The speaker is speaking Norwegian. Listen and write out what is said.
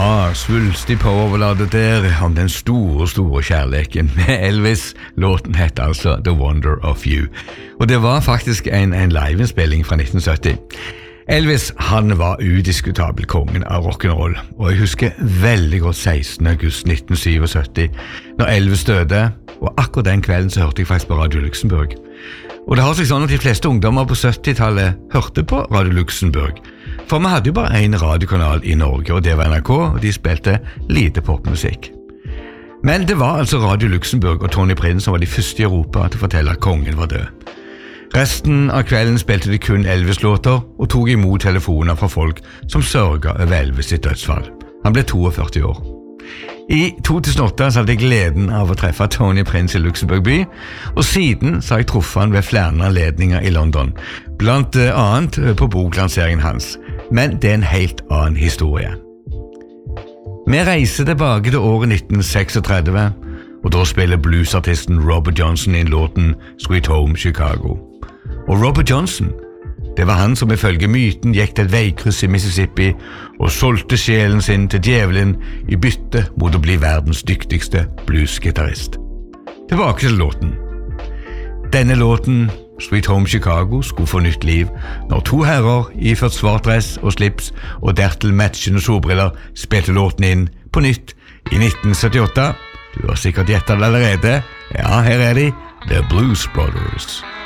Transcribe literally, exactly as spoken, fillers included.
Ja, svulstig powerballade der om den store, store kjærleken med Elvis. Låten heter altså The Wonder of You. Og det var faktisk en, en liveinnspilling fra nitten sytti. Elvis, han var udiskutabel kongen av rock'n'roll, og jeg husker veldig godt sekstende august nitten syttisju, når Elvis døde, og akkurat den kvelden så hørte jeg faktisk på Radio Luxembourg. Og det har seg sånn at de fleste ungdommer på syttitallet hørte på Radio Luxembourg, for vi hadde jo bare en radiokanal i Norge, og det var N R K, og de spilte lite popmusikk. Men det var altså Radio Luxembourg og Tony Prince som var de første i Europa til å fortelle at kongen var død. Resten av kvelden spilte de kun Elvis-låter og tok imot telefoner fra folk som sørget over Elvis sitt dødsfall. Han ble førtito år. I to tusen og åtte så hadde jeg gleden av å treffe Tony Prince i Luxembourg by, og siden så har jeg truffet han ved flere anledninger i London, blant annet på boklanseringen hans. Men det er en helt annen historie. Vi reiser tilbake til året nitten tretiseks, og da spiller bluesartisten Robert Johnson inn låten Sweet Home Chicago. Og Robert Johnson, det var han som ifølge myten gikk til et veikryss i Mississippi og solgte sjelen sin til djevelen i bytte mot å bli verdens dyktigste bluesgitarrist. Tilbake til låten. Denne låten, Sweet Home Chicago, skulle få nytt liv når to herrer iført svart dress og slips og dertil matchende solbriller spilte låten inn på nytt i nitten syttiåtte. Du har sikkert gjettet det allerede. Ja, her er de, The Blues Brothers.